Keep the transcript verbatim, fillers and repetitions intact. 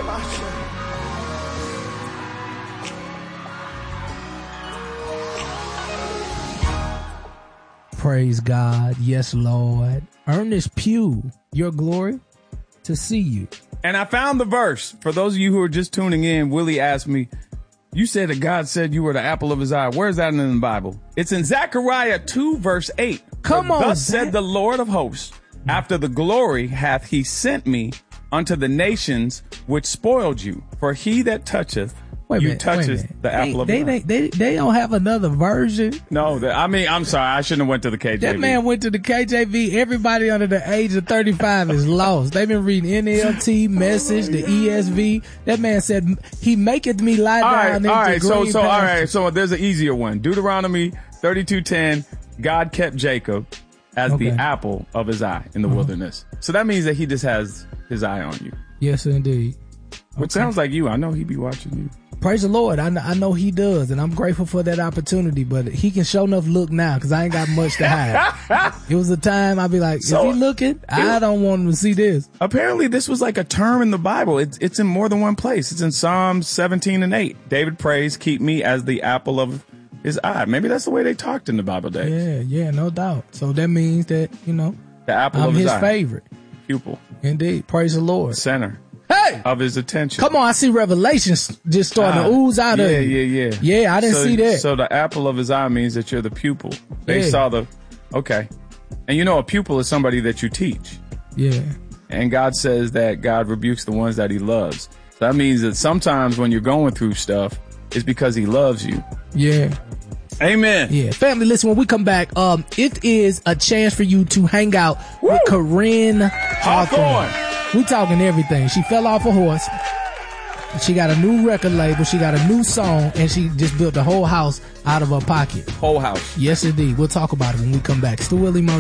Praise God. Yes, Lord. Ernest Pugh, your glory to see you. And I found the verse. For those of you who are just tuning in, Willie asked me, you said that God said you were the apple of his eye. Where's that in the Bible? It's in Zechariah two, verse eight. Come on. Thus said the Lord of hosts, after the glory hath he sent me unto the nations which spoiled you. For he that toucheth Wait a you minute, touches wait a minute. the apple they, of they, his eye. they, they, they don't have another version. No, the, I mean, I'm sorry. I shouldn't have went to the K J V. That man went to the K J V. Everybody under the age of thirty-five is lost. They've been reading N L T, Message, the E S V. That man said, he maketh me lie all down right, into all right. So, green so, all pastures. right. So there's an easier one. Deuteronomy thirty-two ten. God kept Jacob as Okay. the apple of his eye in the Uh-huh. wilderness. So that means that he just has his eye on you. Yes, indeed. Which sounds like you. I know he be watching you. Praise the Lord. I, kn- I know he does, and I'm grateful for that opportunity, but he can show enough look now because I ain't got much to hide. It was a time I'd be like, So, is he looking? I don't want him to see this. Apparently, this was like a term in the Bible. It's it's in more than one place. It's in Psalms seventeen and eight. David prays, keep me as the apple of his eye. Maybe that's the way they talked in the Bible days. Yeah, yeah, no doubt. So that means that, you know, The apple I'm of his, his eye. favorite. Pupil. Indeed. Praise the Lord. Center Hey! of his attention. Come on, I see revelations just starting Ah, to ooze out yeah, of you. Yeah, yeah, Yeah, I didn't so, see that. So the apple of his eye means that you're the pupil. They Yeah. saw the, okay. And you know, a pupil is somebody that you teach. Yeah. And God says that God rebukes the ones that he loves. So that means that sometimes when you're going through stuff, it's because he loves you. Yeah. Amen. Yeah. Family, listen, when we come back, um, it is a chance for you to hang out Woo! with Corinne Hawthorne. Hawthorne. We talking everything. She fell off a horse. She got a new record label. She got a new song, and she just built a whole house out of her pocket. Whole house. Yes, indeed. We'll talk about it when we come back. It's the Willie Mo